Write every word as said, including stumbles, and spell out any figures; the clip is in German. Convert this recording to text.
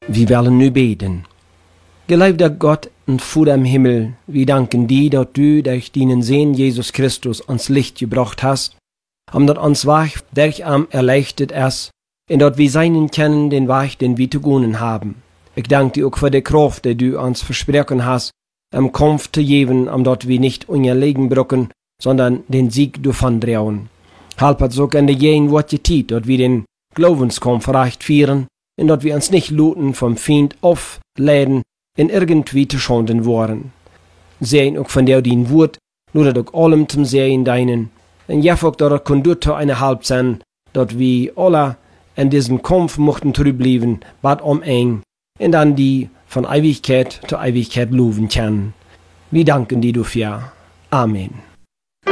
Wir wollen nu beten. Geliebter Gott und Vater im Himmel, wir danken dir, dass du durch deinen Sohn Jesus Christus ans Licht gebracht hast, um dass uns Weg durch am erleichtert ist, und dass wir seinen kennen den Weg, den wir zu gehen haben. Ich danke dir auch für die Kraft, die du uns versprochen hast, im Kampf zu geben, um dass wir nicht unterlegen brücken, sondern den Sieg davon trauen. Halb uns auch in der Jehen Wort getit, dass wir den Glaubenskampf recht führen, und dass wir uns nicht luten vom Feind aufladen, in irgendwie zu schonden worden. Sehen auch von der dein Wort, nur dass auch allem zum Sehen deinen, und ja auch, dass es Konduktor eine Halb sein, dass wir alle in diesem Kampf mochten zurückbleiben, bad um eng, und dann die von Ewigkeit zu Ewigkeit loben können. Wir danken dir dafür. Amen.